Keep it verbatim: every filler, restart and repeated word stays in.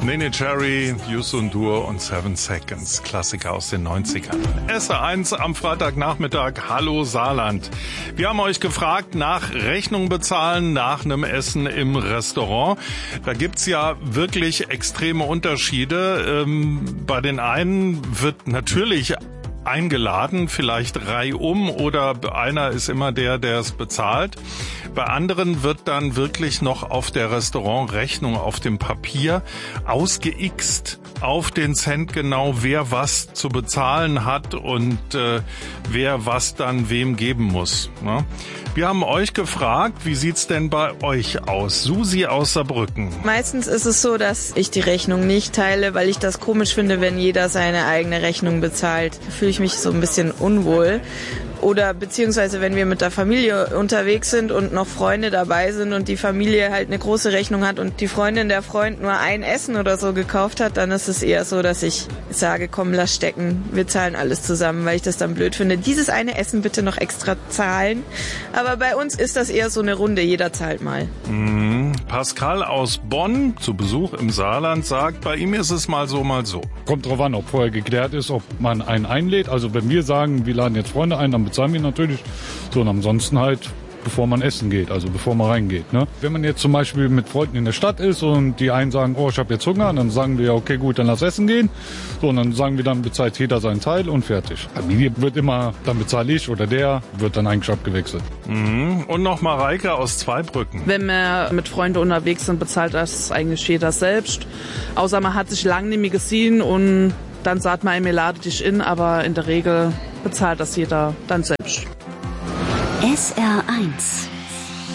Nene Cherry, Youssou N'Dour und Seven Seconds, Klassiker aus den neunzigern. S R eins am Freitagnachmittag, hallo Saarland. Wir haben euch gefragt nach Rechnung bezahlen, nach einem Essen im Restaurant. Da gibt's ja wirklich extreme Unterschiede. Ähm, bei den einen wird natürlich eingeladen, vielleicht reihum, oder einer ist immer der, der es bezahlt. Bei anderen wird dann wirklich noch auf der Restaurantrechnung auf dem Papier ausgeixt auf den Cent genau, wer was zu bezahlen hat und äh, wer was dann wem geben muss. Ne? Wir haben euch gefragt, wie sieht's denn bei euch aus? Susi aus Saarbrücken. Meistens ist es so, dass ich die Rechnung nicht teile, weil ich das komisch finde, wenn jeder seine eigene Rechnung bezahlt. Da fühle ich mich so ein bisschen unwohl. Oder beziehungsweise wenn wir mit der Familie unterwegs sind und noch Freunde dabei sind und die Familie halt eine große Rechnung hat und die Freundin der Freund nur ein Essen oder so gekauft hat, dann ist es eher so, dass ich sage, komm, lass stecken, wir zahlen alles zusammen, weil ich das dann blöd finde. Dieses eine Essen bitte noch extra zahlen. Aber bei uns ist das eher so eine Runde, jeder zahlt mal. Mhm. Pascal aus Bonn, zu Besuch im Saarland, sagt, bei ihm ist es mal so, mal so. Kommt drauf an, ob vorher geklärt ist, ob man einen einlädt. Also wenn wir sagen, wir laden jetzt Freunde ein, dann bezahlen wir natürlich. So, und ansonsten halt, bevor man essen geht, also bevor man reingeht. Ne? Wenn man jetzt zum Beispiel mit Freunden in der Stadt ist und die einen sagen, oh, ich habe jetzt Hunger, dann sagen wir, okay, gut, dann lass essen gehen. So, und dann sagen wir, dann bezahlt jeder seinen Teil und fertig. Familie wird immer, dann bezahle ich oder der, wird dann eigentlich abgewechselt. Mhm. Und noch Mareike aus Zweibrücken. Wenn wir mit Freunden unterwegs sind, bezahlt das eigentlich jeder selbst. Außer man hat sich lange nicht mehr gesehen und dann sagt man, mir lade dich in, aber in der Regel bezahlt das jeder dann selbst. S R eins